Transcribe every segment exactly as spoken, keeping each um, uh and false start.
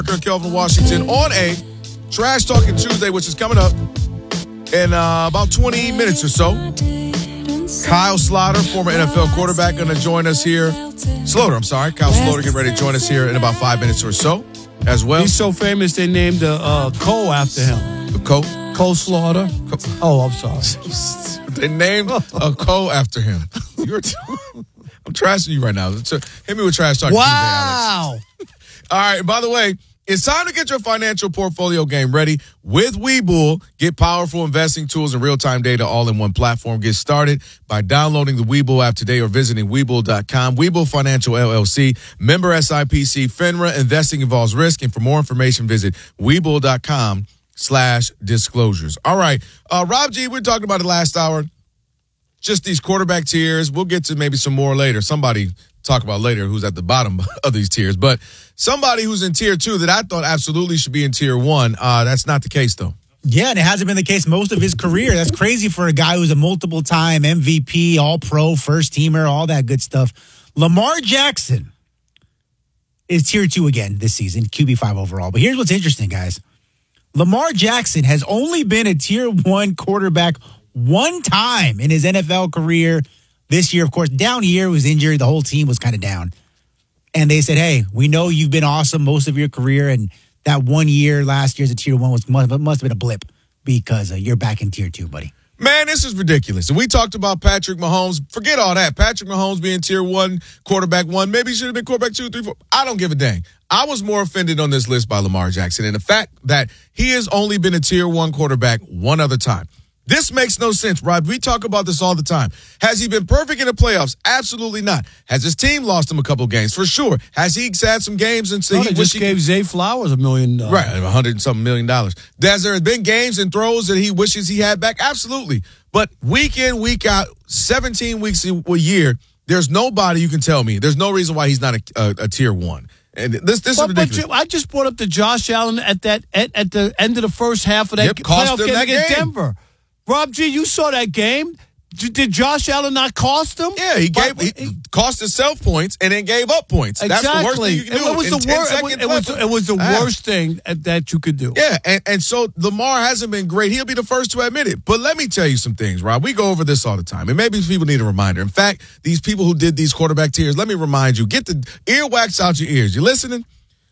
Kelvin Washington on a Trash Talking Tuesday, which is coming up in uh, about twenty minutes or so. Kyle Sloter, former N F L quarterback, going to join us here. Sloter, I'm sorry. Kyle Sloter getting ready to join us here in about five minutes or so as well. He's so famous they named a uh, Cole after him. The Cole? Cole Slaughter. Cole. Oh, I'm sorry. They named a Cole after him. You're t- I'm trashing you right now. Hit me with Trash Talk wow. Tuesday, Alex. All right, by the way, it's time to get your financial portfolio game ready with Webull. Get powerful investing tools and real-time data all in one platform. Get started by downloading the Webull app today or visiting Webull dot com. Webull Financial L L C, member S I P C, FINRA. Investing involves risk, and for more information, visit Webull dot com slash disclosures. All right, uh, Rob G, we were talking about it last hour. Just these quarterback tiers. We'll get to maybe some more later. Somebody talk about later who's at the bottom of these tiers. But somebody who's in tier two that I thought absolutely should be in tier one, uh, that's not the case, though. Yeah, and it hasn't been the case most of his career. That's crazy for a guy who's a multiple-time M V P, all-pro, first-teamer, all that good stuff. Lamar Jackson is tier two again this season, Q B five overall. But here's what's interesting, guys. Lamar Jackson has only been a tier one quarterback one time in his N F L career. This year, of course, down year, was injured. The whole team was kind of down. And they said, hey, we know you've been awesome most of your career, and that one year last year as a tier one was must, must have been a blip because uh, you're back in tier two, buddy. Man, this is ridiculous. And we talked about Patrick Mahomes. Forget all that. Patrick Mahomes being tier one, quarterback one. Maybe he should have been quarterback two, three, four. I don't give a dang. I was more offended on this list by Lamar Jackson and the fact that he has only been a tier one quarterback one other time. This makes no sense, Rob. We talk about this all the time. Has he been perfect in the playoffs? Absolutely not. Has his team lost him a couple games? For sure. Has he had some games and so no, he they just he gave could... Zay Flowers a million dollars. Right, a hundred and something million dollars. Has there been games and throws that he wishes he had back? Absolutely. But week in, week out, seventeen weeks a year, there's nobody you can tell me. There's no reason why he's not a, a, a tier one. And this this but, is ridiculous. But I just brought up the Josh Allen at that at, at the end of the first half of that yep, playoff game that against game. Denver. Rob G, you saw that game. Did Josh Allen not cost him? Yeah, he gave he cost himself points and then gave up points. Exactly. That's the worst thing you can do. It was in the worst. It was, it was, it was the ah. worst thing that you could do. Yeah, and, and so Lamar hasn't been great. He'll be the first to admit it. But let me tell you some things, Rob. We go over this all the time, and maybe people need a reminder. In fact, these people who did these quarterback tiers, let me remind you: get the earwax out your ears. You listening?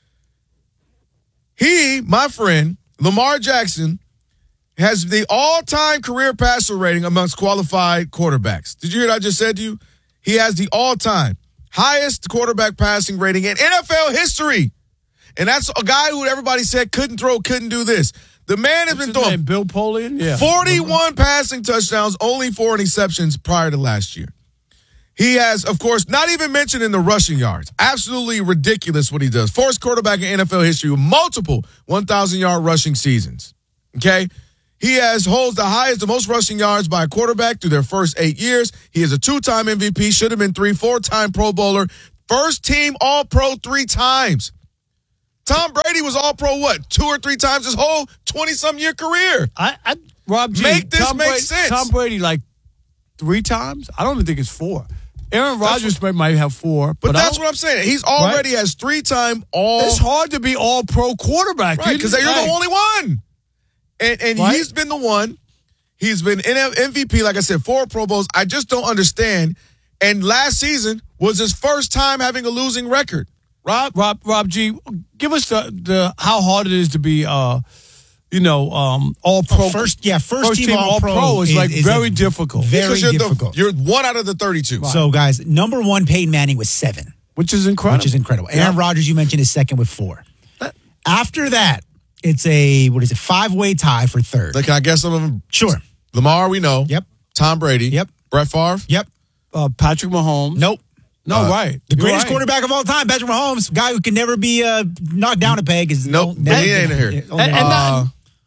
He, my friend, Lamar Jackson, has the all-time career passer rating amongst qualified quarterbacks. Did you hear what I just said to you? He has the all-time highest quarterback passing rating in N F L history. And that's a guy who everybody said couldn't throw, couldn't do this. The man has What's been his throwing name? Bill Polian? Yeah. forty-one passing touchdowns, only four interceptions prior to last year. He has, of course, not even mentioned in the rushing yards. Absolutely ridiculous what he does. First quarterback in N F L history with multiple one thousand-yard rushing seasons. Okay? He has holds the highest, the most rushing yards by a quarterback through their first eight years. He is a two-time M V P, should have been three, four-time Pro Bowler, first team All-Pro three times. Tom Brady was All-Pro, what, two or three times his whole twenty-some year career? I, I Rob G, Make this Tom make Brady, sense. Tom Brady, like, three times? I don't even think it's four. Aaron Rodgers what, might have four. But, but that's what I'm saying. He's already right? has three-time All... It's hard to be All-Pro quarterback. Right, because you're right. the only one. And, and right? he's been the one. He's been M V P, like I said, four Pro Bowls. I just don't understand. And last season was his first time having a losing record. Rob? Rob Rob G, give us the, the how hard it is to be, uh, you know, um, all-pro. Oh, first, yeah, first, first team, team all-pro, all-pro is, is like is very difficult. Very you're difficult. The, you're one out of the thirty-two. Right. So, guys, number one, Peyton Manning with seven. Which is incredible. Which is incredible. Yeah. Aaron Rodgers, you mentioned, is second with four. After that, it's a, what is it, five-way tie for third. Like, can I guess some of them? Sure. Lamar, we know. Yep. Tom Brady. Yep. Brett Favre. Yep. Uh, Patrick Mahomes. Nope. No, uh, right. The You're greatest right. quarterback of all time, Patrick Mahomes, guy who can never be uh, knocked down a peg. Is nope. No, he ain't here. And, and uh,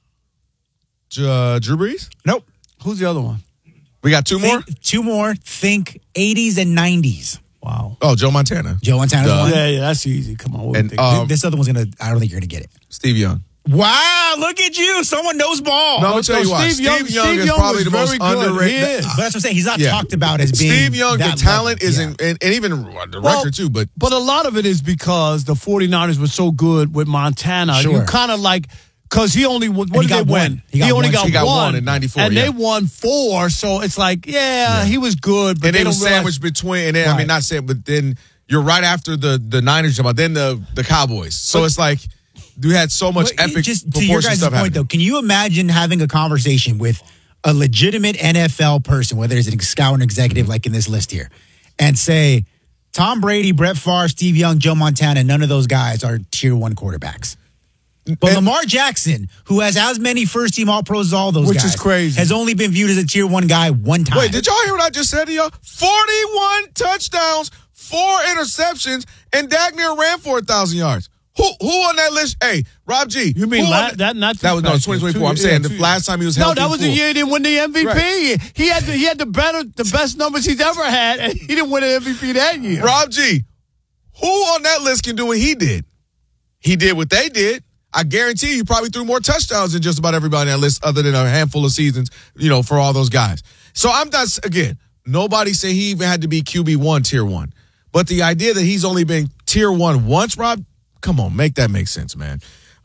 uh, Drew Brees? Nope. Who's the other one? We got two think, more? Two more. Think eighties and nineties. Wow. Oh, Joe Montana. Joe Montana's Duh. one. Yeah, yeah, that's easy. Come on. And, um, this other one's going to, I don't think you're going to get it. Steve Young. Wow. Ah, look at you. Someone knows ball. No, I'm going to tell No, you why. Steve Steve Young- Young Steve is Young probably was the most very good. underrated. He is. But that's what I'm saying. He's not Yeah. talked about as being Steve Young, the that talent level. is, Yeah. in, and, and even the Well, record too, but But a lot of it is because the 49ers were so good with Montana. Sure. You kind of like, because he only, what he did got they one. win? He got only one. got, He got one. one in ninety-four, And yeah. they won four, so it's like, yeah, he was good, but and they they don't was realize- sandwiched between, and then, I Right. mean, not saying, but then you're right after the the Niners, but then the the Cowboys. So But- it's like we had so much But epic just to your proportion guys' stuff point, happening. though, can you imagine having a conversation with a legitimate N F L person, whether it's a scout or executive like in this list here, and say, Tom Brady, Brett Favre, Steve Young, Joe Montana, none of those guys are tier one quarterbacks. But And- Lamar Jackson, who has as many first team All Pros as all those Which guys, is crazy. has only been viewed as a tier one guy one time. Wait, did y'all hear what I just said to y'all? forty-one touchdowns, four interceptions, and Dak near ran for a thousand yards. Who who on that list? Hey, Rob G. You mean who la- on that? Not that was no past twenty year. twenty-four. I'm Two- saying yeah, the two- last time he was No, healthy. that was the full. year he didn't win the M V P. Right. He had the, he had the better the best numbers he's ever had, and he didn't win an M V P that year. Rob G. Who on that list can do what he did? He did what they did. I guarantee you, he probably threw more touchdowns than just about everybody on that list, other than a handful of seasons, you know, for all those guys. So I'm not, again, nobody say he even had to be Q B one, tier one. But the idea that he's only been tier one once, Rob, come on, make that make sense, man.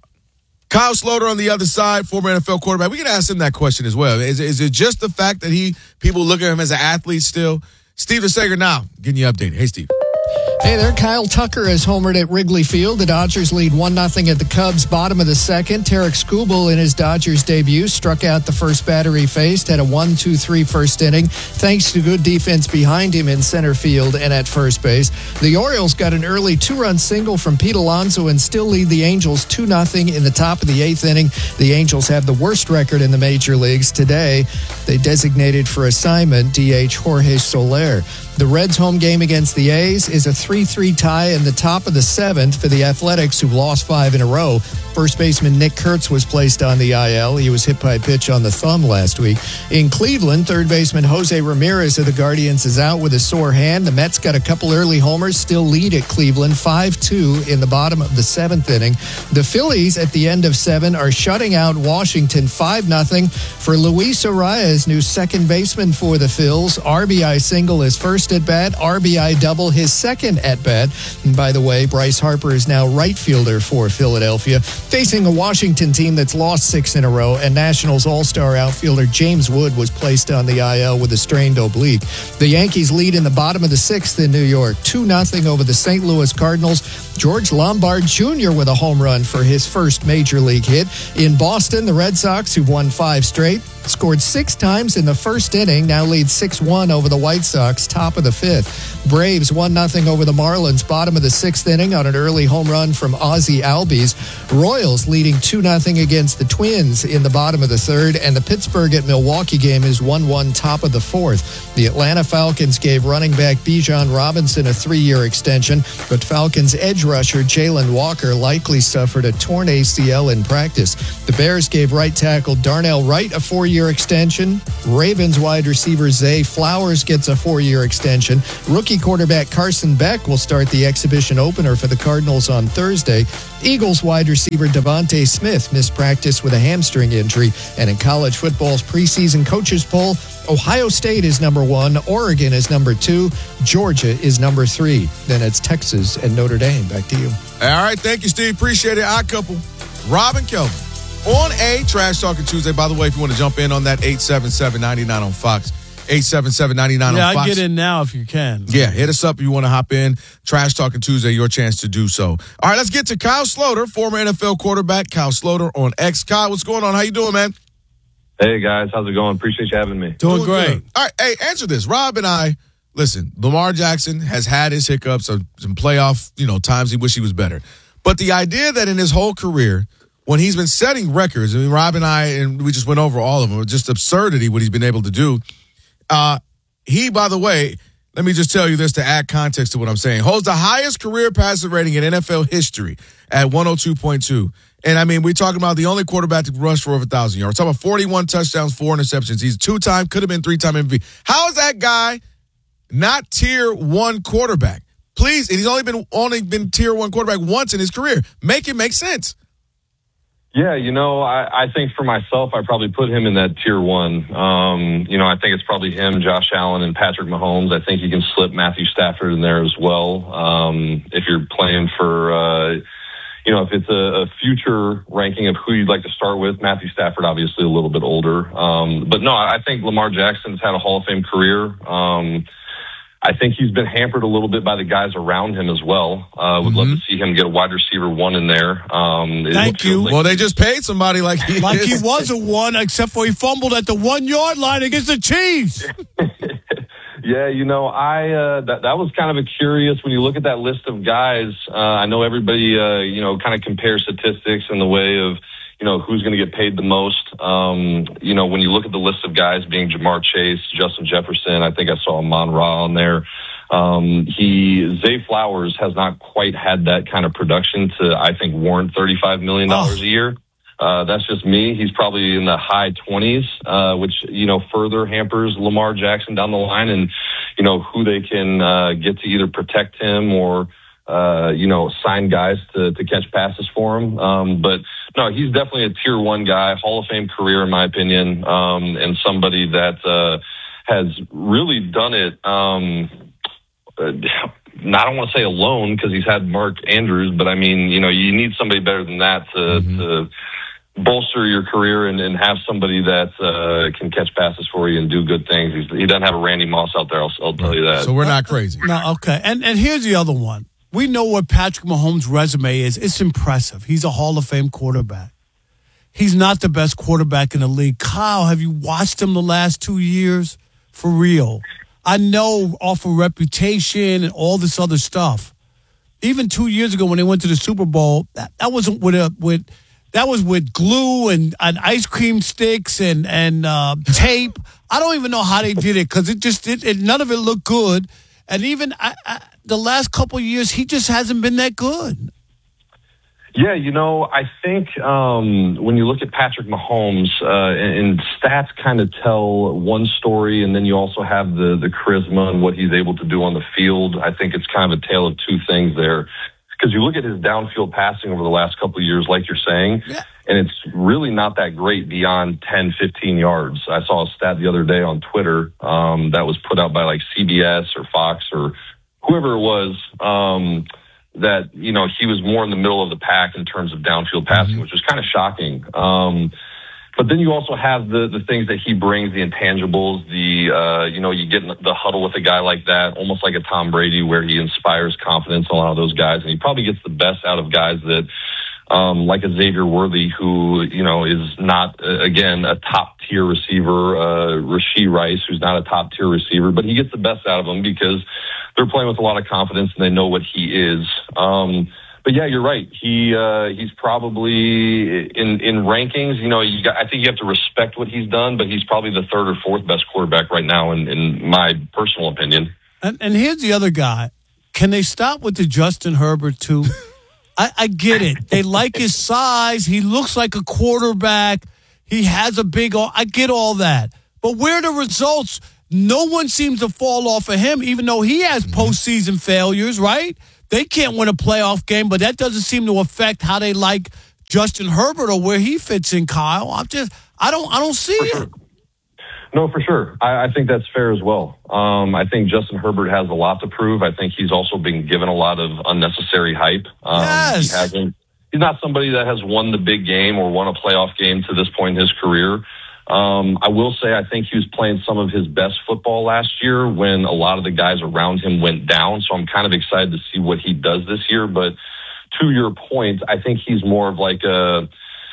Kyle Sloter on the other side, former N F L quarterback. We can ask him that question as well. Is, is it just the fact that he people look at him as an athlete still? Steven Sager now getting you updated. Hey, Steve. Hey there, Kyle Tucker has homered at Wrigley Field. The Dodgers lead one nothing at the Cubs, bottom of the second. Tarek Skubal in his Dodgers debut struck out the first batter he faced, had a one two three first inning, thanks to good defense behind him in center field and at first base. The Orioles got an early two-run single from Pete Alonso and still lead the Angels two nothing in the top of the eighth inning. The Angels have the worst record in the major leagues today. They designated for assignment D H Jorge Soler. The Reds' home game against the A's is a three three tie in the top of the seventh for the Athletics, who've lost five in a row. First baseman Nick Kurtz was placed on the I L. He was hit by a pitch on the thumb last week. In Cleveland, third baseman Jose Ramirez of the Guardians is out with a sore hand. The Mets got a couple early homers, still lead at Cleveland five two in the bottom of the seventh inning. The Phillies at the end of seven are shutting out Washington five nothing for Luis Arias, new second baseman for the Phils. R B I single his first at bat, R B I double his second at bat. And by the way, Bryce Harper is now right fielder for Philadelphia, facing a Washington team that's lost six in a row, and Nationals all-star outfielder James Wood was placed on the I L with a strained oblique. The Yankees lead in the bottom of the sixth in New York, two nothing over the Saint Louis Cardinals. George Lombard Junior with a home run for his first major league hit. In Boston, the Red Sox, who've won five straight, scored six times in the first inning, now lead six one over the White Sox, top of the fifth. Braves one nothing over the Marlins, bottom of the sixth inning on an early home run from Ozzie Albies. Royals leading two nothing against the Twins in the bottom of the third, and the Pittsburgh at Milwaukee game is one one top of the fourth. The Atlanta Falcons gave running back Bijan Robinson a three-year extension, but Falcons edge rusher Jalen Walker likely suffered a torn A C L in practice. The Bears gave right tackle Darnell Wright a four-year extension. Ravens wide receiver Zay Flowers gets a four-year extension. Rookie quarterback Carson Beck will start the exhibition opener for the Cardinals on Thursday. Eagles wide receiver Devontae Smith missed practice with a hamstring injury. And in college football's preseason coaches poll, Ohio State is number one, Oregon is number two, Georgia is number three. Then it's Texas and Notre Dame. Back to you. All right, thank you, Steve. Appreciate it. Odd couple, Rob and Kelvin on a Trash Talking Tuesday. By the way, if you want to jump in on that, eight seven seven, nine nine on Fox. eight seven seven, nine nine Yeah, on Fox. I get in now if you can. Yeah, hit us up if you want to hop in. Trash Talking Tuesday, your chance to do so. All right, let's get to Kyle Sloter, former N F L quarterback. Kyle Sloter on X. Kyle, what's going on? How you doing, man? Hey, guys. How's it going? Appreciate you having me. Doing great. Good. All right, hey, answer this. Rob and I, listen, Lamar Jackson has had his hiccups, some playoff, you know, times he wish he was better. But the idea that in his whole career, when he's been setting records, I mean, Rob and I, and we just went over all of them, just absurdity what he's been able to do. Uh, he, by the way, let me just tell you this to add context to what I'm saying, holds the highest career passer rating in N F L history at one oh two point two. And, I mean, we're talking about the only quarterback to rush for over one thousand yards. We're talking about forty-one touchdowns, four interceptions. He's two-time, could have been three-time M V P. How is that guy not tier one quarterback? Please, and he's only been only been tier one quarterback once in his career. Make it make sense. Yeah, you know, I, I think for myself, I probably put him in that tier one. Um, you know, I think it's probably him, Josh Allen, and Patrick Mahomes. I think you can slip Matthew Stafford in there as well. Um, if you're playing for, uh, you know, if it's a, a future ranking of who you'd like to start with, Matthew Stafford, obviously a little bit older. Um, but no, I think Lamar Jackson's had a Hall of Fame career. Um, I think he's been hampered a little bit by the guys around him as well. Uh, would mm-hmm. love to see him get a wide receiver one in there. Um, Thank you. Like well, they just paid somebody like he like is. he was a one, except for he fumbled at the one yard line against the Chiefs. Yeah, you know, I uh, that that was kind of a curious when you look at that list of guys. Uh, I know everybody, uh, you know, kind of compares statistics in the way of, you know, who's going to get paid the most. Um, you know, when you look at the list of guys being Jamar Chase, Justin Jefferson, I think I saw Amon Ra on there. Um, he, Zay Flowers has not quite had that kind of production to, I think, warrant thirty-five million dollars oh. a year. Uh, that's just me. He's probably in the high twenties, uh, which, you know, further hampers Lamar Jackson down the line and, you know, who they can, uh, get to either protect him or, uh, you know, sign guys to, to catch passes for him. Um, but no, he's definitely a tier one guy, Hall of Fame career, in my opinion. Um, and somebody that, uh, has really done it, um, uh, I don't want to say alone because he's had Mark Andrews, but I mean, you know, you need somebody better than that to, mm-hmm. to bolster your career and, and have somebody that uh, can catch passes for you and do good things. He's, he doesn't have a Randy Moss out there, I'll, I'll tell you that. So we're not crazy. No, okay. And and here's the other one. We know what Patrick Mahomes' resume is. It's impressive. He's a Hall of Fame quarterback. He's not the best quarterback in the league. Kyle, have you watched him the last two years? For real. I know off of reputation and all this other stuff. Even two years ago when they went to the Super Bowl, that, that wasn't with a with that was with glue and, and ice cream sticks and and uh, tape. I don't even know how they did it because it just it, it, none of it looked good. And even I, I, the last couple of years, he just hasn't been that good. Yeah, you know, I think um, when you look at Patrick Mahomes, uh, and, and stats kind of tell one story, and then you also have the the charisma and what he's able to do on the field. I think it's kind of a tale of two things there. Because you look at his downfield passing over the last couple of years, like you're saying, yeah. and it's really not that great beyond ten, fifteen yards. I saw a stat the other day on Twitter um, that was put out by like C B S or Fox or whoever it was, um, that, you know, he was more in the middle of the pack in terms of downfield passing, mm-hmm. which was kind of shocking. Um, but then you also have the the things that he brings, the intangibles, the, uh, you know, you get in the huddle with a guy like that, almost like a Tom Brady, where he inspires confidence in a lot of those guys. And he probably gets the best out of guys that, um, like a Xavier Worthy, who, you know, is not, uh, again, a top tier receiver, uh, Rashee Rice, who's not a top tier receiver, but he gets the best out of them because they're playing with a lot of confidence and they know what he is. Um, But yeah, you're right. He uh, he's probably in in rankings. You know, you got, I think you have to respect what he's done, but he's probably the third or fourth best quarterback right now, in, in my personal opinion. And, and here's the other guy. Can they stop with the Justin Herbert too? I, I get it. They like his size. He looks like a quarterback. He has a big. I get all that. But where are the results? No one seems to fall off of him, even though he has postseason failures, right? They can't win a playoff game, but that doesn't seem to affect how they like Justin Herbert or where he fits in, Kyle. I'm just, I don't, I don't see for it. Sure. No, for sure. I, I think that's fair as well. Um, I think Justin Herbert has a lot to prove. I think he's also been given a lot of unnecessary hype. Um, yes. He hasn't. He's not somebody that has won the big game or won a playoff game to this point in his career. Um, I will say I think he was playing some of his best football last year when a lot of the guys around him went down. So I'm kind of excited to see what he does this year. But to your point, I think he's more of like a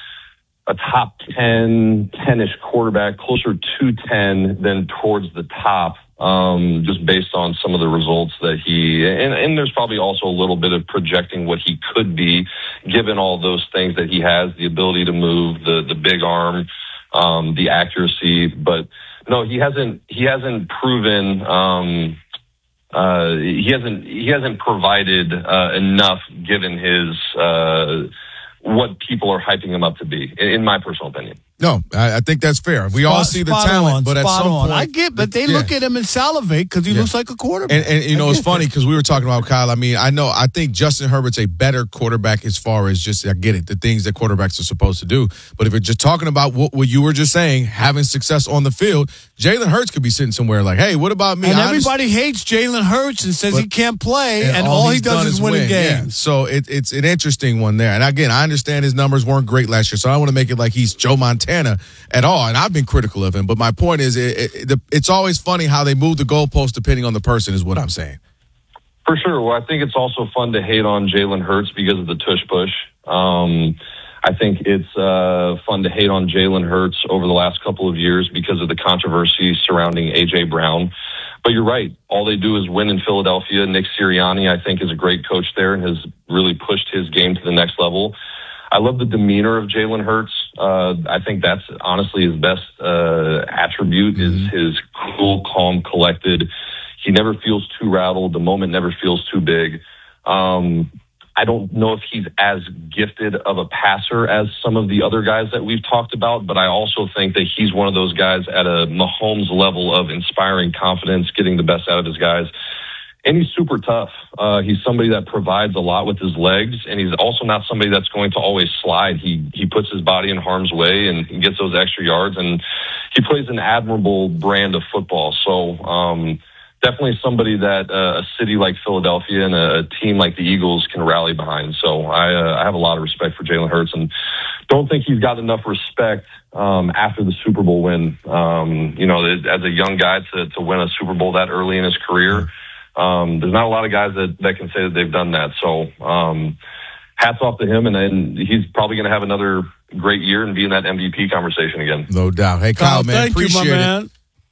a top ten, ten-ish quarterback, closer to ten than towards the top, um, just based on some of the results that he, and, and there's probably also a little bit of projecting what he could be given all those things that he has, the ability to move, the the big arm, Um, the accuracy, but no, he hasn't. He hasn't proven. Um, uh, he hasn't. He hasn't provided uh, enough, given his uh, what people are hyping him up to be. In, in my personal opinion. No, I, I think that's fair. We Spot, all see the spot talent, on, but at spot some on. point, I get, but they yeah. look at him and salivate because he Yeah. looks like a quarterback. And, and you know, I it's get funny it. because we were talking about Kyle. I mean, I know, I think Justin Herbert's a better quarterback as far as just, I get it, the things that quarterbacks are supposed to do. But if you're just talking about what, what you were just saying, having success on the field, Jalen Hurts could be sitting somewhere like, hey, what about me? And I everybody hates Jalen Hurts and says But- he can't play, And and, all all, he he's does done is is win, win. Yeah. games. So it, it's an interesting one there. And again, I understand his numbers weren't great last year, so I don't want to make it like he's Joe Montana at all. And I've been critical of him, but my point is, it, it, it's always funny how they move the goalpost depending on the person, is what I'm saying. For sure. Well, I think it's also fun to hate on Jalen Hurts because of the tush push. Um, I think it's uh, fun to hate on Jalen Hurts over the last couple of years because of the controversy surrounding A J Brown. But you're right. All they do is win in Philadelphia. Nick Sirianni, I think, is a great coach there and has really pushed his game to the next level. I love the demeanor of Jalen Hurts. Uh, I think that's honestly his best uh, attribute is his cool, calm, collected. He never feels too rattled. The moment never feels too big. Um, I don't know if he's as gifted of a passer as some of the other guys that we've talked about, but I also think that he's one of those guys at a Mahomes level of inspiring confidence, getting the best out of his guys. And he's super tough. Uh, he's somebody that provides a lot with his legs, and he's also not somebody that's going to always slide. He he puts his body in harm's way and he gets those extra yards, and he plays an admirable brand of football. So um, definitely somebody that uh, a city like Philadelphia and a, a team like the Eagles can rally behind. So I, uh, I have a lot of respect for Jalen Hurts, and don't think he's got enough respect um, after the Super Bowl win. Um, you know, as a young guy to, to win a Super Bowl that early in his career. Um, there's not a lot of guys that, that can say that they've done that. So um, hats off to him, and then he's probably going to have another great year and be in that M V P conversation again. No doubt. Hey, Kyle, Kyle, man, thank appreciate you, my it. man.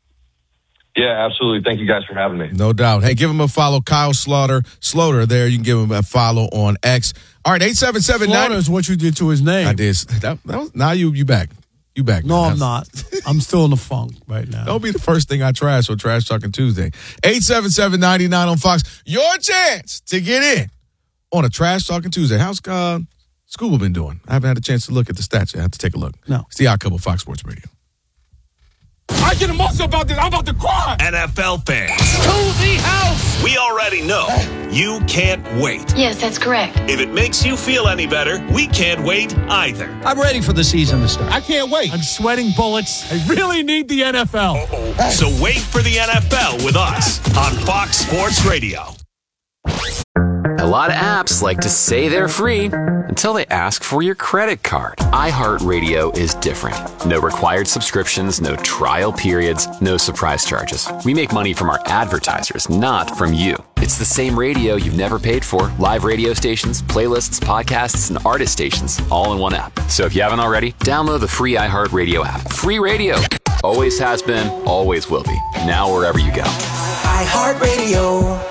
Yeah, absolutely. Thank you guys for having me. No doubt. Hey, give him a follow, Kyle Slaughter. Slaughter there. You can give him a follow on X. All right, eight seven seven nine. Slaughter is what you did to his name. I did. That, that was, now you you back. You back. No, man. I'm not. I'm still in the funk right now. Don't be the first thing I trash on Trash Talking Tuesday. eight seven seven, nine nine on Fox. Your chance to get in on a Trash Talking Tuesday. How's uh, Scuba been doing? I haven't had a chance to look at the stats yet. I have to take a look. No. It's the Odd Couple, Fox Sports Radio. I get emotional about this. I'm about to cry. N F L fans, To the house. we already know you can't wait. Yes, that's correct. If it makes you feel any better, we can't wait either. I'm ready for the season to start. I can't wait. I'm sweating bullets. I really need the N F L. So wait for the N F L with us on Fox Sports Radio. A lot of apps like to say they're free until they ask for your credit card. iHeartRadio is different. No required subscriptions, no trial periods, no surprise charges. We make money from our advertisers, not from you. It's the same radio you've never paid for. Live radio stations, playlists, podcasts, and artist stations all in one app. So if you haven't already, download the free iHeartRadio app. Free radio. Always has been, always will be. Now wherever you go. iHeartRadio.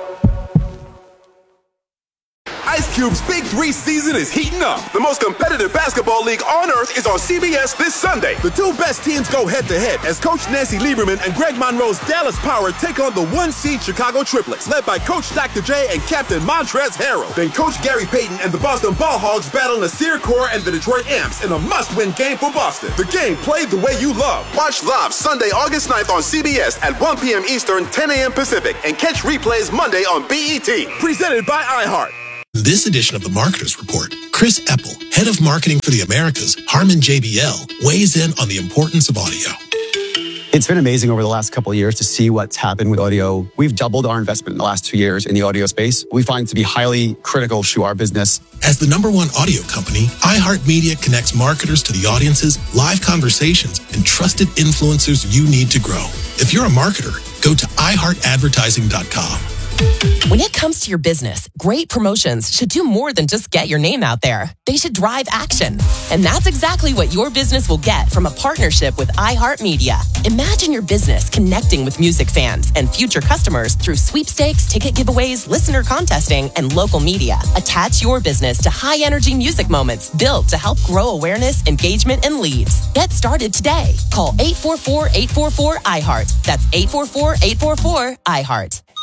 Ice Cube's Big Three season is heating up. The most competitive basketball league on earth is on C B S this Sunday. The two best teams go head-to-head as Coach Nancy Lieberman and Greg Monroe's Dallas Power take on the one-seed Chicago Triplets, led by Coach Doctor J and Captain Montrezl Harrell. Then Coach Gary Payton and the Boston Ball Hogs battle Nasir Kaur and the Detroit Amps in a must-win game for Boston. The game played the way you love. Watch live Sunday, August ninth on C B S at one p.m. Eastern, ten a.m. Pacific, and catch replays Monday on B E T. Presented by iHeart. This edition of the Marketers Report, Chris Eppel, head of marketing for the Americas, Harman J B L, weighs in on the importance of audio. It's been amazing over the last couple of years to see what's happened with audio. We've doubled our investment in the last two years in the audio space. We find it to be highly critical to our business. As the number one audio company, iHeartMedia connects marketers to the audiences, live conversations, and trusted influencers you need to grow. If you're a marketer, go to i heart advertising dot com. When it comes to your business, great promotions should do more than just get your name out there. They should drive action. And that's exactly what your business will get from a partnership with iHeartMedia. Imagine your business connecting with music fans and future customers through sweepstakes, ticket giveaways, listener contesting, and local media. Attach your business to high-energy music moments built to help grow awareness, engagement, and leads. Get started today. Call eight four four, eight four four, I heart. That's eight four four, eight four four, I heart.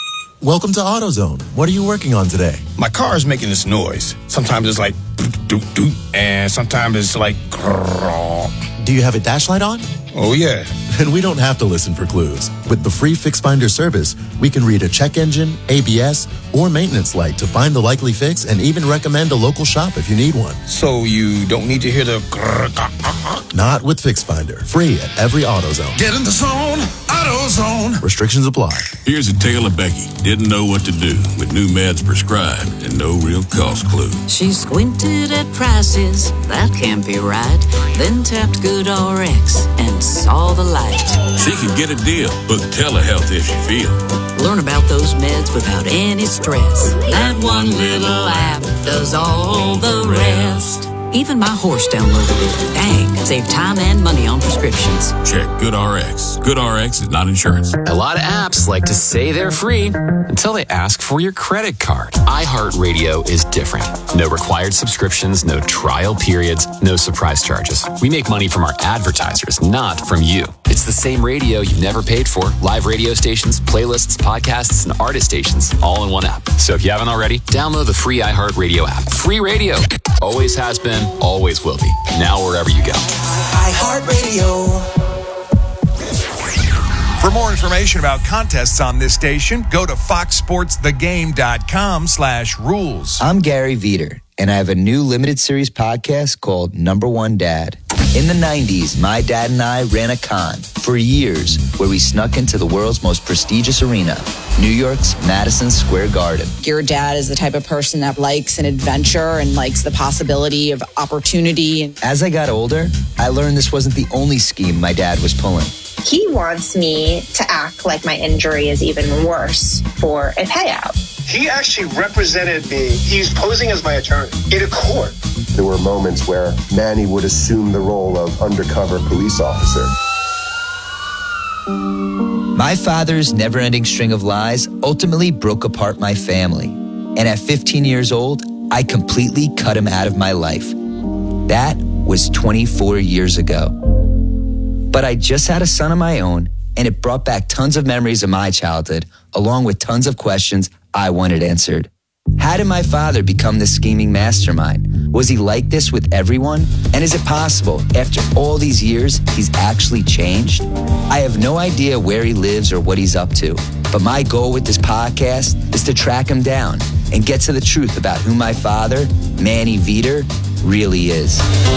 Welcome to AutoZone. What are you working on today? My car is making this noise. Sometimes it's like doot, doot, doot, and sometimes it's like grrr. Do you have a dash light on? Oh, yeah. Then we don't have to listen for clues. With the free Fix Finder service, we can read a check engine, A B S, or maintenance light to find the likely fix and even recommend a local shop if you need one. So you don't need to hear the grrr, grrr, grrr. Not with Fix Finder. Free at every AutoZone. Get in the zone, AutoZone. Restrictions apply. Here's a tale of Becky. Didn't know what to do with new meds prescribed and no real cost clue. She squinted at prices, that can't be right. Then tapped GoodRx and saw the light. She can get a deal. Book telehealth if you feel. Learn about those meds without any stress. That one little app does all the rest. Even my horse downloaded it. Dang, save time and money on prescriptions. Check GoodRx. GoodRx is not insurance. A lot of apps like to say they're free until they ask for your credit card. iHeartRadio is different. No required subscriptions, no trial periods, no surprise charges. We make money from our advertisers, not from you. It's the same radio you've never paid for. Live radio stations, playlists, podcasts, and artist stations all in one app. So if you haven't already, download the free iHeartRadio app. Free radio. Always has been, always will be. Now wherever you go. iHeartRadio. For more information about contests on this station, go to foxsportsthegame.com slash rules. I'm Gary Veter, and I have a new limited series podcast called Number One Dad. In the nineties, my dad and I ran a con for years where we snuck into the world's most prestigious arena, New York's Madison Square Garden. Your dad is the type of person that likes an adventure and likes the possibility of opportunity. As I got older, I learned this wasn't the only scheme my dad was pulling. He wants me to act like my injury is even worse for a payout. He actually represented me. He's posing as my attorney in a court. There were moments where Manny would assume the role of undercover police officer. My father's never-ending string of lies ultimately broke apart my family. And at fifteen years old, I completely cut him out of my life. That was twenty-four years ago. But I just had a son of my own, and it brought back tons of memories of my childhood, along with tons of questions I wanted answered. How did my father become this scheming mastermind? Was he like this with everyone? And is it possible, after all these years, he's actually changed? I have no idea where he lives or what he's up to, but my goal with this podcast is to track him down and get to the truth about who my father, Manny Veter, really is.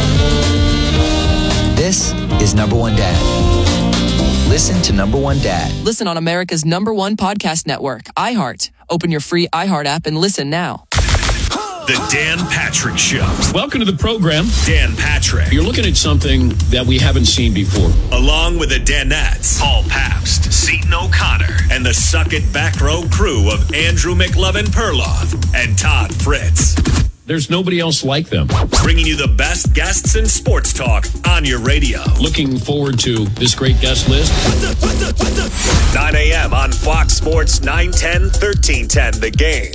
This is Number One Dad. Listen to Number One Dad. Listen on America's number one podcast network, iHeart. Open your free iHeart app and listen now. The Dan Patrick Show. Welcome to the program. Dan Patrick. You're looking at something that we haven't seen before. Along with the Danettes, Paul Pabst, Seton O'Connor, and the Suck It Back Row crew of Andrew McLovin Perloff and Todd Fritz. There's nobody else like them. Bringing you the best guests in sports talk on your radio. Looking forward to this great guest list. nine a.m. on Fox Sports nine ten, thirteen ten, The Game.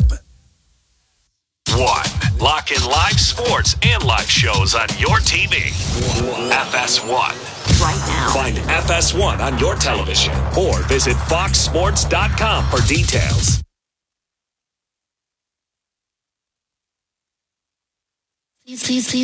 One. Lock in live sports and live shows on your T V. F S one. Right now. Find F S one on your television or visit fox sports dot com for details. Please, please, please.